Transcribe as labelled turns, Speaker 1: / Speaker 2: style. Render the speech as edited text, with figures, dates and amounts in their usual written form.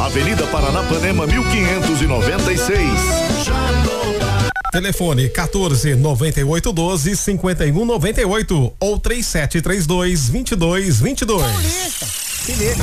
Speaker 1: Avenida Paranapanema 1596.
Speaker 2: Telefone 149812-5198 ou 3732-2222.
Speaker 3: Se liga.